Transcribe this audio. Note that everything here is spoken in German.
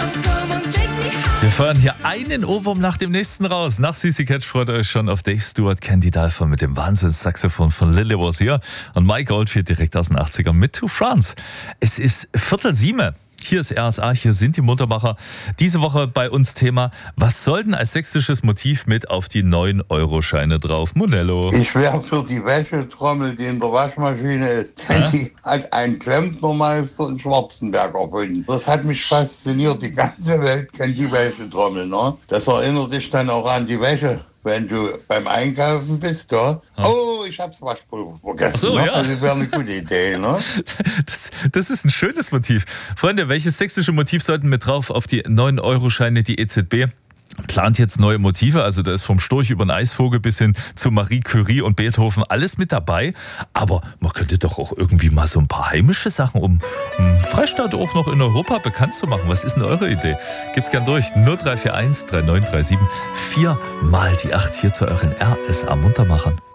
Wir feuern hier einen Ohrwurm nach dem nächsten raus. Nach CC Catch freut euch schon auf Dave Stewart, Candy Dulfer mit dem Wahnsinns-Saxophon von Lily Was Here und Mike Oldfield direkt aus den 80ern mit To France. Es ist 6:45. Hier ist RSA, hier sind die Muntermacher. Diese Woche bei uns Thema, was soll denn als sächsisches Motiv mit auf die 9-Euro-Scheine drauf? Monello. Ich wäre für die Wäschetrommel, die in der Waschmaschine ist. Die hat ein Klempnermeister in Schwarzenberg erfunden. Das hat mich fasziniert. Die ganze Welt kennt die Wäschetrommel. Ne? Das erinnert dich dann auch an die Wäsche. Wenn du beim Einkaufen bist, ja. Oh, ich hab's Waschpulver vergessen. Ach so, ne? ja. Das wäre eine gute Idee, ne? Das ist ein schönes Motiv. Freunde, welches sächsische Motiv sollten mit drauf auf die 9-Euro-Scheine? Die EZB plant jetzt neue Motive, also da ist vom Storch über den Eisvogel bis hin zu Marie Curie und Beethoven alles mit dabei. Aber man könnte doch auch irgendwie mal so ein paar heimische Sachen, um Freistaat auch noch in Europa bekannt zu machen. Was ist denn eure Idee? Gibt's gern durch. 0341 3937 4 mal die 8 hier zu euren RSA Muntermachern.